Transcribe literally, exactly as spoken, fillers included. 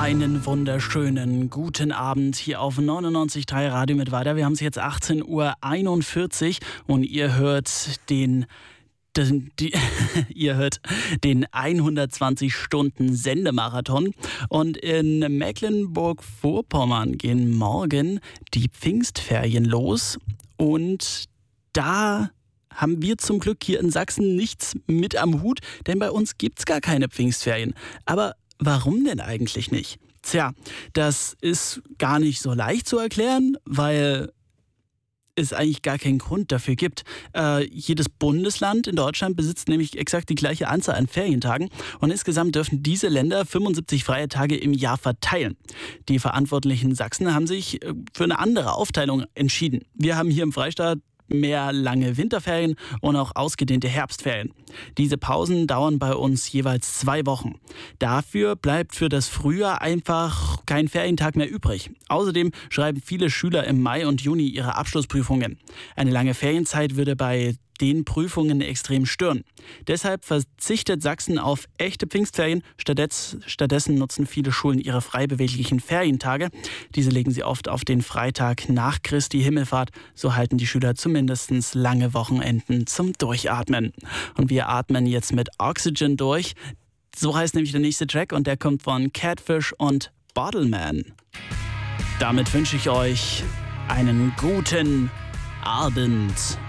Einen wunderschönen guten Abend hier auf neunundneunzig Komma drei Radio mit weiter. Wir haben es jetzt achtzehn Uhr einundvierzig und ihr hört den, den die, ihr hört den hundertzwanzig Stunden Sendemarathon. Und in Mecklenburg-Vorpommern gehen morgen die Pfingstferien los. Und da haben wir zum Glück hier in Sachsen nichts mit am Hut, denn bei uns gibt's gar keine Pfingstferien. Aber warum denn eigentlich nicht? Tja, das ist gar nicht so leicht zu erklären, weil es eigentlich gar keinen Grund dafür gibt. Äh, jedes Bundesland in Deutschland besitzt nämlich exakt die gleiche Anzahl an Ferientagen und insgesamt dürfen diese Länder fünfundsiebzig freie Tage im Jahr verteilen. Die verantwortlichen Sachsen haben sich für eine andere Aufteilung entschieden. Wir haben hier im Freistaat mehr lange Winterferien und auch ausgedehnte Herbstferien. Diese Pausen dauern bei uns jeweils zwei Wochen. Dafür bleibt für das Frühjahr einfach kein Ferientag mehr übrig. Außerdem schreiben viele Schüler im Mai und Juni ihre Abschlussprüfungen. Eine lange Ferienzeit würde bei den Prüfungen extrem stören. Deshalb verzichtet Sachsen auf echte Pfingstferien. Stattdessen nutzen viele Schulen ihre frei beweglichen Ferientage. Diese legen sie oft auf den Freitag nach Christi Himmelfahrt. So halten die Schüler zumindest lange Wochenenden zum Durchatmen. Und wir atmen jetzt mit Oxygen durch. So heißt nämlich der nächste Track und der kommt von Catfish und Bottleman. Damit wünsche ich euch einen guten Abend.